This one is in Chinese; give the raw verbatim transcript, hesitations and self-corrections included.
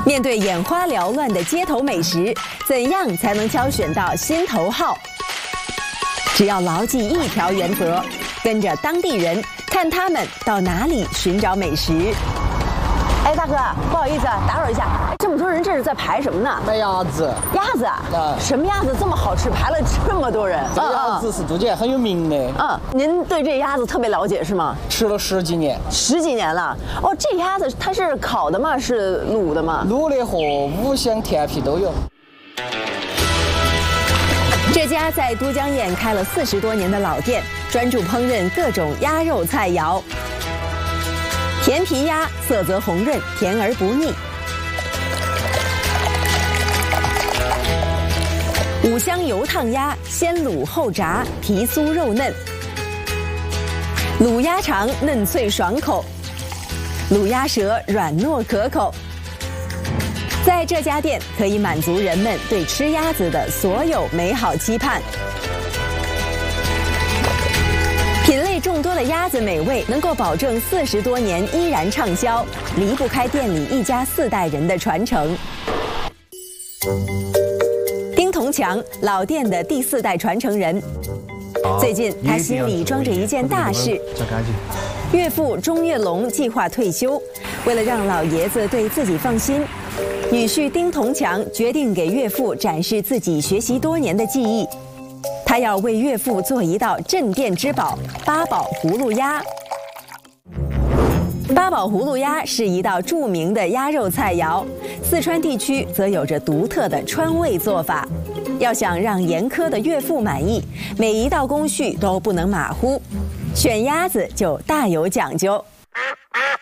面对眼花缭乱的街头美食，怎样才能挑选到心头好？只要牢记一条原则，跟着当地人，看他们到哪里寻找美食。哎，大哥，不好意思啊，打扰一下，这么多人这是在排什么呢？ 买鸭子。 鸭子啊？ 啊， 什么鸭子这么好吃？排了这么多人。 这个鸭子是都街很有名的。 嗯，您对这鸭子特别了解是吗？ 吃了十几年。 十几年了。哦，这鸭子它是烤的吗？是卤的吗？ 卤的和五香甜皮都有。 这家在都江堰开了四十多年的老店，专注烹饪各种鸭肉菜肴。甜皮鸭色泽红润，甜而不腻。五香油烫鸭先卤后炸，皮酥肉嫩。卤鸭肠嫩脆爽口，卤鸭舌软糯可口。在这家店可以满足人们对吃鸭子的所有美好期盼。品类众多的鸭子美味能够保证四十多年依然畅销，离不开店里一家四代人的传承。丁同强，老店的第四代传承人。最近他心里装着一件大事，岳父钟跃龙计划退休，为了让老爷子对自己放心，女婿丁同强决定给岳父展示自己学习多年的技艺。他要为岳父做一道镇店之宝——八宝葫芦鸭。八宝葫芦鸭是一道著名的鸭肉菜肴，四川地区则有着独特的川味做法。要想让严苛的岳父满意，每一道工序都不能马虎，选鸭子就大有讲究。